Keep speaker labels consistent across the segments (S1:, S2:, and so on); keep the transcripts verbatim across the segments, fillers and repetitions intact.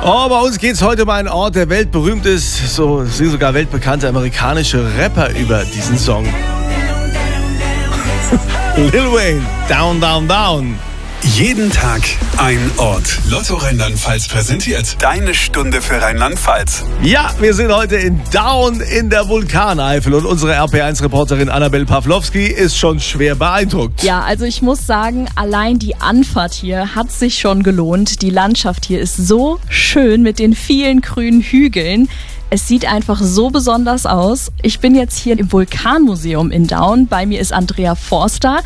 S1: Oh, bei uns geht es heute um einen Ort, der weltberühmt ist. So sind sogar weltbekannte amerikanische Rapper über diesen Song. Lil Wayne, Down, Down, Down.
S2: Jeden Tag ein Ort. Lotto Rheinland-Pfalz präsentiert deine Stunde für Rheinland-Pfalz.
S1: Ja, wir sind heute in Down in der Vulkaneifel und unsere R P eins Reporterin Annabel Pawlowski ist schon schwer beeindruckt.
S3: Ja, also ich muss sagen, allein die Anfahrt hier hat sich schon gelohnt. Die Landschaft hier ist so schön mit den vielen grünen Hügeln. Es sieht einfach so besonders aus. Ich bin jetzt hier im Vulkanmuseum in Down. Bei mir ist Andrea Forster.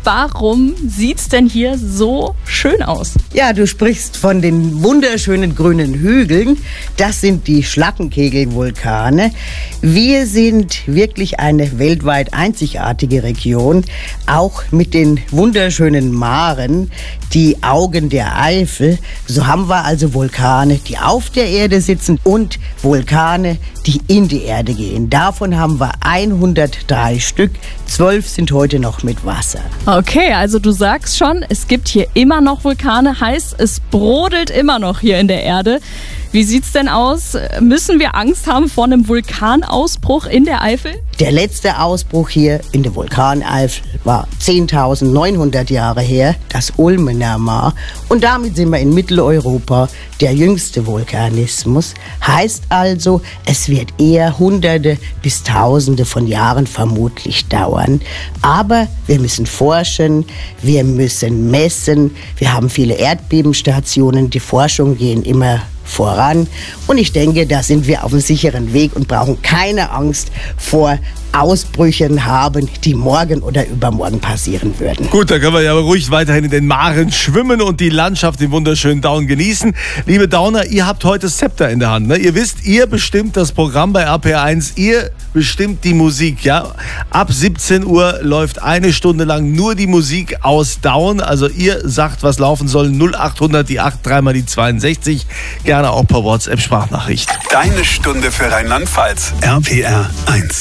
S3: Warum sieht's denn hier so schön aus?
S4: Ja, du sprichst von den wunderschönen grünen Hügeln. Das sind die Schlackenkegelvulkane. Wir sind wirklich eine weltweit einzigartige Region, auch mit den wunderschönen Maren, die Augen der Eifel. So haben wir also Vulkane, die auf der Erde sitzen und Vulkane, die in die Erde gehen. Davon haben wir hundertdrei Stück. Zwölf sind heute noch mit Wasser.
S3: Okay, also du sagst schon, es gibt hier immer noch Vulkane, heißt, es brodelt immer noch hier in der Erde. Wie sieht's denn aus? Müssen wir Angst haben vor einem Vulkanausbruch in der Eifel?
S4: Der letzte Ausbruch hier in der Vulkaneifel war zehntausendneunhundert Jahre her, das Ulmener Maar. Und damit sind wir in Mitteleuropa der jüngste Vulkanismus. Heißt also, es wird eher Hunderte bis Tausende von Jahren vermutlich dauern. Aber wir müssen forschen, wir müssen messen. Wir haben viele Erdbebenstationen, die Forschung gehen immer voran. Und ich denke, da sind wir auf einem sicheren Weg und brauchen keine Angst vor Ausbrüchen haben, die morgen oder übermorgen passieren würden.
S1: Gut, da können wir ja ruhig weiterhin in den Maren schwimmen und die Landschaft im wunderschönen Down genießen. Liebe Downer, ihr habt heute das Zepter in der Hand. Ne? Ihr wisst, ihr bestimmt das Programm bei R P eins, ihr bestimmt die Musik. Ja? Ab siebzehn Uhr läuft eine Stunde lang nur die Musik aus Down. Also ihr sagt, was laufen soll. null achthundert, die acht, dreimal die zweiundsechzig. Gerne auch per WhatsApp-Sprachnachricht.
S2: Deine Stunde für Rheinland-Pfalz. R P R eins.